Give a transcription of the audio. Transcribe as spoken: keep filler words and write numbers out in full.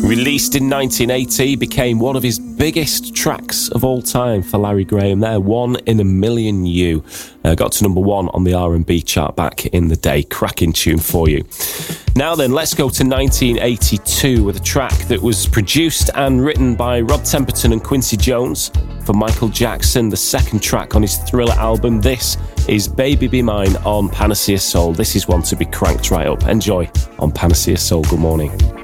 Released in nineteen eighty, became one of his biggest tracks of all time for Larry Graham there. One in a Million You. Uh, got to number one on the R and B chart back in the day. Cracking tune for you. Now then, let's go to nineteen eighty-two with a track that was produced and written by Rod Temperton and Quincy Jones for Michael Jackson, the second track on his Thriller album. This is Baby Be Mine on Panacea Soul. This is one to be cranked right up. Enjoy on Panacea Soul. Good morning.